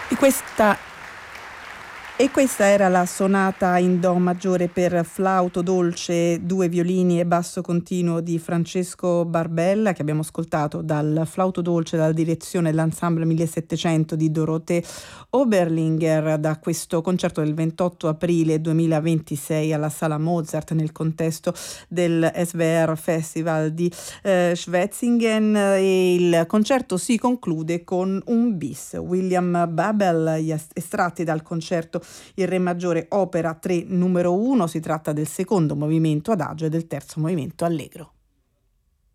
E questa era la sonata in do maggiore per flauto dolce, due violini e basso continuo di Francesco Barbella, che abbiamo ascoltato dal flauto dolce dalla direzione dell'Ensemble 1700 di Dorothée Oberlinger, da questo concerto del 28 aprile 2026 alla Sala Mozart nel contesto del SWR Festival di Schwetzingen. E il concerto si conclude con un bis, William Babel, gli estratti dal concerto Il Re maggiore opera 3 numero 1. Si tratta del secondo movimento adagio e del terzo movimento allegro.